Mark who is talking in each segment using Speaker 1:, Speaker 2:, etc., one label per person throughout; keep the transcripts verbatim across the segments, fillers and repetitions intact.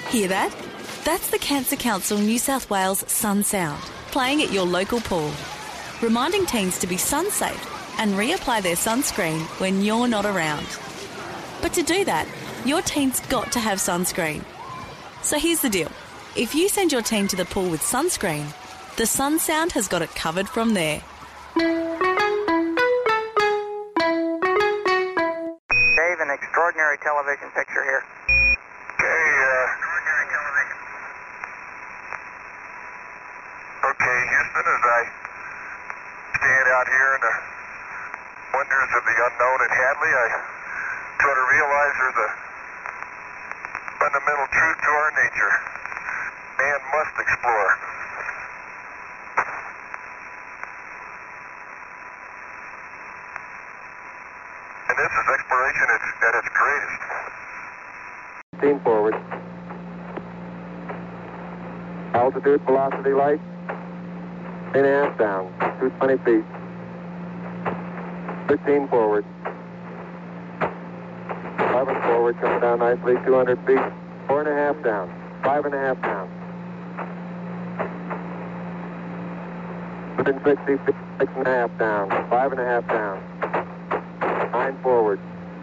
Speaker 1: Hear that? That's the Cancer Council New South Wales Sun Sound, playing at your local pool, reminding teens to be sun safe and reapply their sunscreen when you're not around. But to do that, your teen's got to have sunscreen. So here's the deal. If you send your teen to the pool with sunscreen, the Sun Sound has got it covered from there.
Speaker 2: Dave, an extraordinary television picture here.
Speaker 3: Okay, uh... Extraordinary television. Okay, Houston, as I stand out here in the wonders of the unknown at Hadley, I try to realize there's a fundamental truth to our nature. Man must explore. And this is exploration at, at its greatest.
Speaker 4: Team forward. Altitude, velocity, light. Eight and a half down. two hundred twenty feet. fifteen forward. eleven forward, coming down nicely. two hundred feet. Four and a half down. Five and a half down. one hundred sixty feet. Six and a half down. Five and a half down. Nine forward.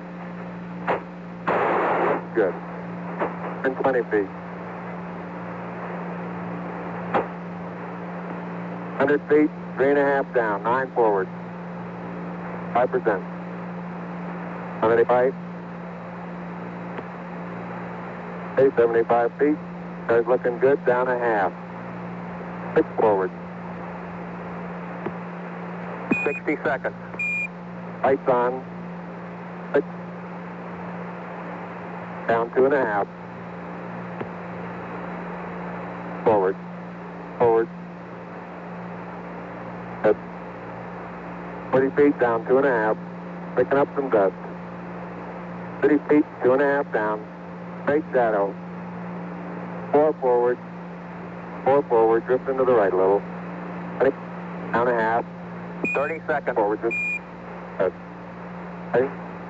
Speaker 4: Good. one hundred twenty feet. one hundred feet, three and a half down, nine forward. five percent. one eighty-five. Okay, seventy-five feet. Car's looking good, down a half. Six forward. sixty seconds. Lights on. Six. Down two and a half. Forward. Forward. Good. forty feet down, two and a half. Picking up some dust. thirty feet, two and a half down. Straight shadow. Four forward. Four forward. Drift into the right a little. Ready? Down a half. thirty seconds. Forward. Just. Good. Ready?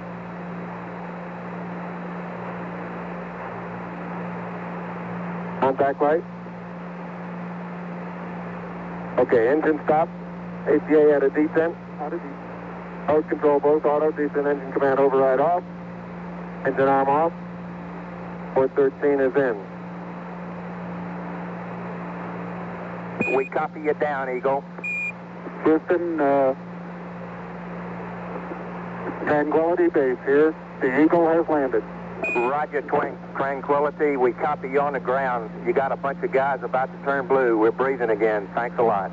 Speaker 4: Contact light. Okay, engine stop. A C A at a descent. Auto descent. Mode control both auto descent, engine command override off. Engine arm off. four thirteen is in. We copy you down, Eagle. Houston, uh, Tranquility Base here. The Eagle has landed. Roger, Twin Tranquility. We copy you on the ground. You got a bunch of guys about to turn blue. We're breathing again. Thanks a lot.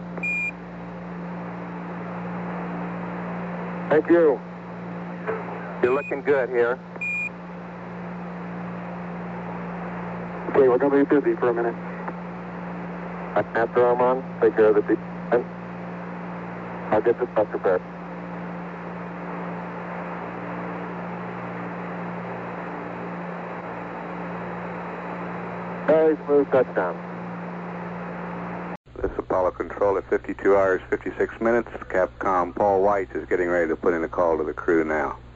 Speaker 4: Thank you. You're looking good here. Okay, we're going to be busy for a minute. After I'm on, take care of the descent. I'll get the stuff prepared. Very smooth touchdown.
Speaker 5: This is Apollo Control at fifty-two hours, fifty-six minutes. Capcom Paul White is getting ready to put in a call to the crew now.